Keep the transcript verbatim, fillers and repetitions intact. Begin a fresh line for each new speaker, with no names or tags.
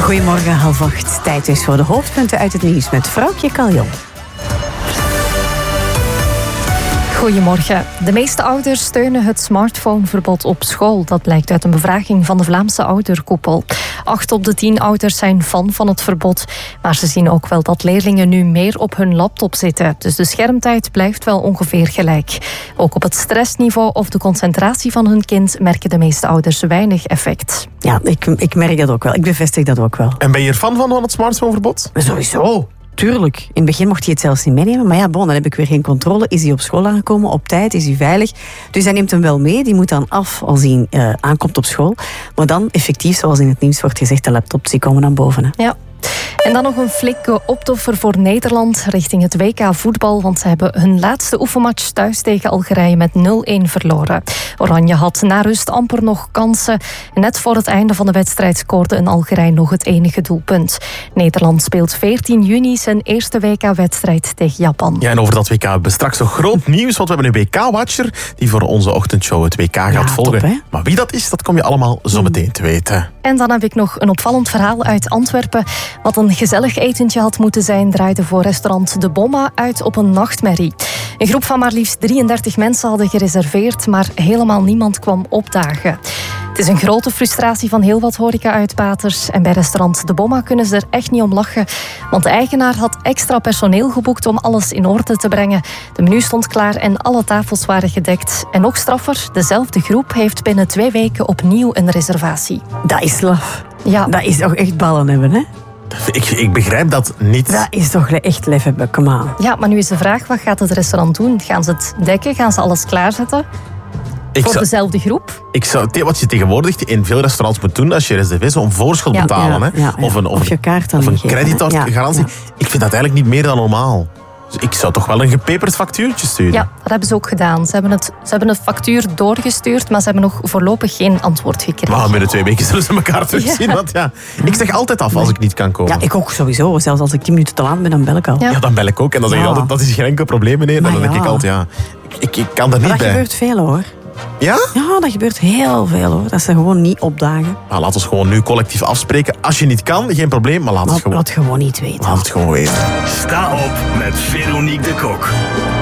Goedemorgen, half acht. Tijd is voor de hoofdpunten uit het nieuws met Vrouwtje Kaljon.
Goedemorgen. De meeste ouders steunen het smartphoneverbod op school. Dat blijkt uit een bevraging van de Vlaamse ouderkoepel. Acht op de tien ouders zijn fan van het verbod. Maar ze zien ook wel dat leerlingen nu meer op hun laptop zitten. Dus de schermtijd blijft wel ongeveer gelijk. Ook op het stressniveau of de concentratie van hun kind merken de meeste ouders weinig effect.
Ja, ik, ik merk dat ook wel. Ik bevestig dat ook wel.
En ben je er fan van, van het smartphoneverbod?
Sowieso. Tuurlijk. In het begin mocht hij het zelfs niet meenemen. Maar ja, bon, dan heb ik weer geen controle. Is hij op school aangekomen? Op tijd? Is hij veilig? Dus hij neemt hem wel mee. Die moet dan af als hij uh, aankomt op school. Maar dan effectief, zoals in het nieuws wordt gezegd, de laptops die komen dan boven. Hè.
Ja. En dan nog een flinke optoffer voor Nederland richting het W K voetbal, want ze hebben hun laatste oefenmatch thuis tegen Algerije met nul-een verloren. Oranje had na rust amper nog kansen. Net voor het einde van de wedstrijd scoorde een Algerije nog het enige doelpunt. Nederland speelt veertien juni zijn eerste W K-wedstrijd tegen Japan.
Ja, en over dat W K hebben we straks nog groot nieuws, want we hebben een W K-watcher die voor onze ochtendshow het W K gaat
ja,
volgen.
Top,
maar wie dat is, dat kom je allemaal zo meteen te weten.
En dan heb ik nog een opvallend verhaal uit Antwerpen. Wat een gezellig etentje had moeten zijn, draaide voor restaurant De Bomma uit op een nachtmerrie. Een groep van maar liefst drieëndertig mensen hadden gereserveerd, maar helemaal niemand kwam opdagen. Het is een grote frustratie van heel wat horeca-uitbaters. En bij restaurant De Bomma kunnen ze er echt niet om lachen. Want de eigenaar had extra personeel geboekt om alles in orde te brengen. De menu stond klaar en alle tafels waren gedekt. En nog straffer, dezelfde groep heeft binnen twee weken opnieuw een reservatie.
Dat is laf.
Ja.
Dat is toch echt ballen hebben, hè?
Ik, ik begrijp dat niet.
Dat is toch echt lef hebben, kom aan.
Ja, maar nu is de vraag, wat gaat het restaurant doen? Gaan ze het dekken? Gaan ze alles klaarzetten?
Ik
voor
zou,
dezelfde groep?
Ik zou, wat je tegenwoordig in veel restaurants moet doen als je reserveert, zo'n voorschot
Ja,
betalen.
ja,
hè?
ja, ja.
Of een, of,
Of je kaart dan
of een
geven, hè?
creditorgarantie.
Ja,
Ik vind dat eigenlijk niet meer dan normaal. Dus ik zou toch wel een gepeperd factuurtje sturen.
Ja, dat hebben ze ook gedaan. Ze hebben het, ze hebben het factuur doorgestuurd, maar ze hebben nog voorlopig geen antwoord gekregen.
Maar binnen twee weken zullen ze elkaar terugzien. Ja. Want ja, ik zeg altijd af als ik niet kan komen.
Ja, ik ook sowieso. Zelfs als ik tien minuten te laat ben, dan bel ik al.
Ja.
Ja, dan bel ik ook. En dan zeg ik
Ja.
altijd, dat is geen enkel probleem, meneer. En
Maar
dan denk
ja.
ik altijd, ja, ik, ik, ik kan daar
Maar
niet
dat
bij.
gebeurt veel, hoor.
Ja?
Ja, dat gebeurt heel veel, hoor. Dat ze gewoon niet opdagen.
Nou, laat ons gewoon nu collectief afspreken. Als je niet kan, geen probleem, maar laat
Maar
het gewoon,
laat het gewoon niet weten.
laat het gewoon weten.
Sta op met Veronique de Kok.